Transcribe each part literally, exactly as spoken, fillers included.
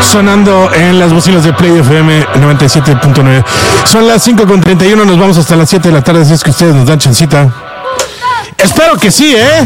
sonando en las bocinas de Play F M noventa y siete punto nueve. Son las cinco con treinta y uno, nos vamos hasta las siete de la tarde, si es que ustedes nos dan chancita. Espero que sí, ¿eh?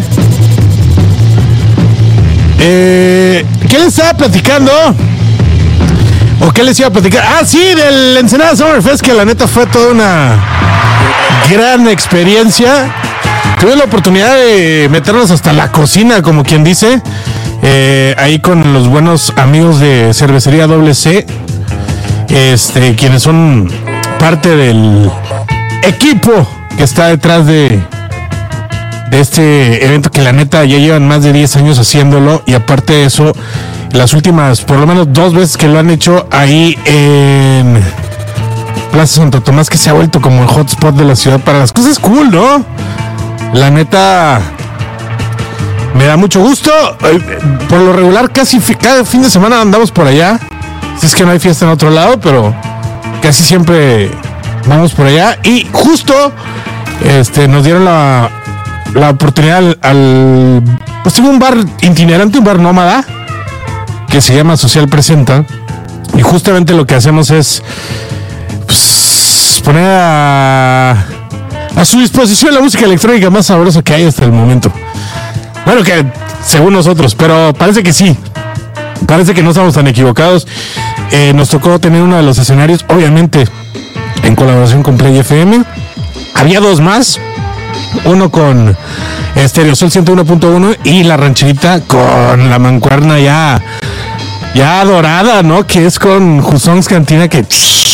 eh ¿Qué les estaba platicando? ¿O qué les iba a platicar? Ah, sí, del Ensenada Summer Fest, que la neta fue toda una gran experiencia. Tuve la oportunidad de meternos hasta la cocina, como quien dice. Eh, ahí con los buenos amigos de Cervecería Doble C, este, quienes son parte del equipo que está detrás de, de este evento, que la neta ya llevan más de diez años haciéndolo, y aparte de eso, las últimas, por lo menos dos veces que lo han hecho ahí en Plaza Santo Tomás, que se ha vuelto como el hotspot de la ciudad para las cosas cool, ¿no? La neta, me da mucho gusto. Por lo regular, casi cada fin de semana andamos por allá. Si es que no hay fiesta en otro lado, pero casi siempre vamos por allá. Y justo este, nos dieron la, la oportunidad al, al... Pues tengo un bar itinerante, un bar nómada, que se llama Social Presenta. Y justamente lo que hacemos es pues, poner a, a su disposición la música electrónica más sabrosa que hay hasta el momento. Bueno, que según nosotros, pero parece que sí. Parece que no estamos tan equivocados. Eh, nos tocó tener uno de los escenarios, obviamente, en colaboración con Play F M. Había dos más. Uno con Stereo Sol ciento uno punto uno y La Rancherita con la mancuerna ya, ya dorada, ¿no? Que es con Juson's Cantina, que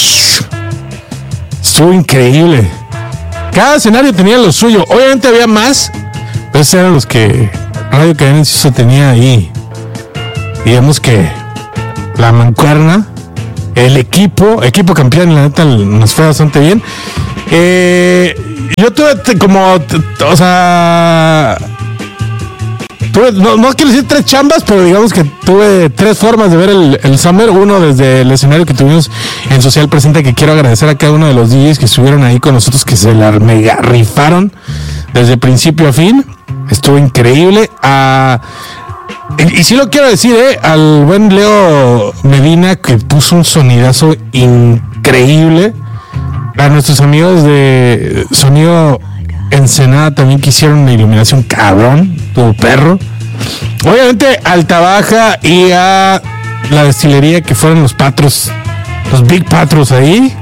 estuvo increíble. Cada escenario tenía lo suyo. Obviamente había más, pero esos eran los que Radio Cadena Inciso tenía ahí. Digamos que la mancuerna, el equipo, equipo campeón, la neta nos fue bastante bien. Eh, yo tuve como, o sea, tuve, no, no quiero decir tres chambas, pero digamos que tuve tres formas de ver el, el Summer. Uno, desde el escenario que tuvimos en Social Presenta, que quiero agradecer a cada uno de los D Js que estuvieron ahí con nosotros, que se la mega rifaron desde principio a fin. Estuvo increíble. Ah, y, y sí lo quiero decir, eh, al buen Leo Medina, que puso un sonidazo increíble. A nuestros amigos de Sonido Ensenada también, que hicieron una iluminación cabrón, tu perro. Obviamente Alta Baja y a la destilería, que fueron los patros, los big patros ahí.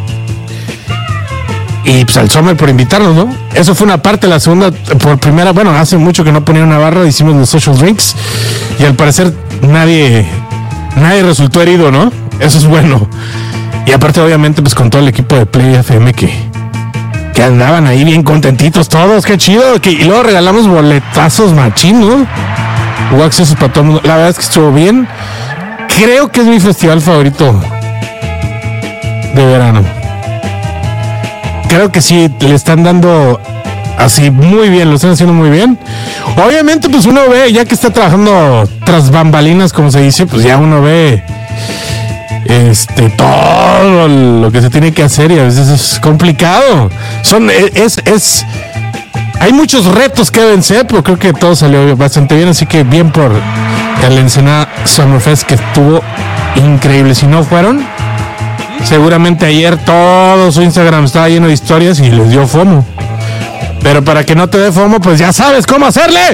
Y pues al Summer por invitarnos, ¿no? Eso fue una parte. La segunda, por primera, bueno, hace mucho que no ponía una barra, hicimos los social drinks y al parecer nadie nadie resultó herido, ¿no? Eso es bueno. Y aparte, obviamente, pues con todo el equipo de Play F M que, que andaban ahí bien contentitos todos, qué chido. Que, y luego regalamos boletazos machín, ¿no? Hubo accesos para todo el mundo. La verdad es que estuvo bien. Creo que es mi festival favorito de verano. Creo que sí, le están dando así muy bien, lo están haciendo muy bien. Obviamente, pues uno ve, ya que está trabajando tras bambalinas, como se dice, pues ya uno ve este todo lo que se tiene que hacer, y a veces es complicado. Son, es, es, hay muchos retos que vencer, pero creo que todo salió bastante bien, así que bien por el Ensenada Summer Fest, que estuvo increíble. Si no fueron, seguramente ayer todo su Instagram estaba lleno de historias y les dio FOMO. Pero para que no te dé FOMO, pues ya sabes cómo hacerle.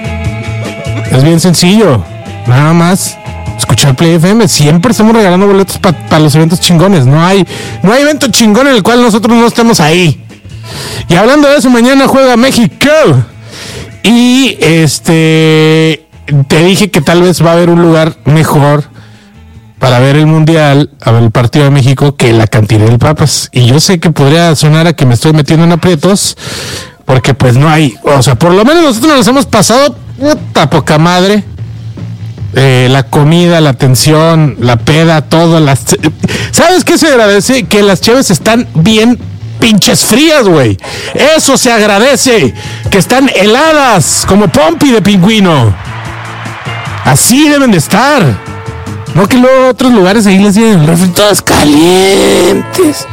Es bien sencillo. Nada más escuchar Play F M. Siempre estamos regalando boletos para pa los eventos chingones. No hay, no hay evento chingón en el cual nosotros no estemos ahí. Y hablando de eso, mañana juega México. Y este te dije que tal vez va a haber un lugar mejor para ver el mundial, a ver el partido de México, que la Cantina del Papas. Y yo sé que podría sonar a que me estoy metiendo en aprietos, porque pues no hay, o sea, por lo menos nosotros nos hemos pasado puta poca madre. Eh, la comida, la atención, la peda, todo. Las... ¿Sabes qué se agradece? Que las cheves están bien pinches frías, güey. Eso se agradece. Que están heladas, como Pompi de pingüino. Así deben de estar. No que luego otros lugares ahí les tienen el refri todas calientes.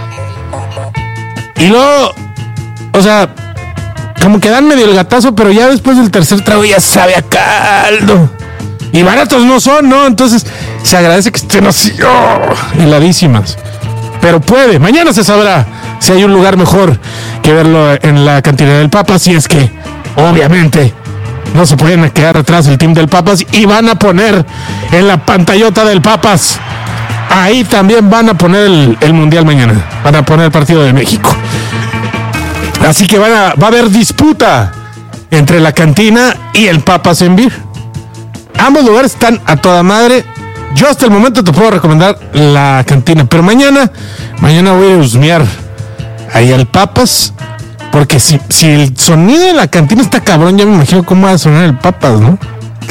Y luego, o sea, como que dan medio el gatazo, pero ya después del tercer trago ya sabe a caldo. Y baratos no son, ¿no? Entonces, Se agradece que estén así, oh, heladísimas. Pero puede, mañana se sabrá si hay un lugar mejor que verlo en la cantina del Papas. Si es que, obviamente, no se pueden quedar atrás el team del Papas y van a poner en la pantallota del Papas. Ahí también van a poner el, el Mundial mañana. Van a poner el partido de México. Así que van a, va a haber disputa entre la cantina y el Papas en Beer. Ambos lugares están a toda madre. Yo hasta el momento te puedo recomendar la cantina, pero mañana, mañana voy a husmear ahí al Papas, porque si, si el sonido de la cantina está cabrón, ya me imagino cómo va a sonar el Papas, ¿no?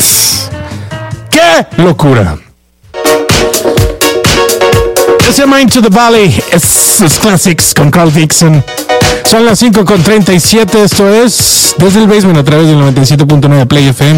¡Qué locura! Se llama Into the Valley, es los Classics con Carl Dixon. Son las cinco con treinta y siete, esto es Desde el Basement a través del noventa y siete punto nueve Play F M.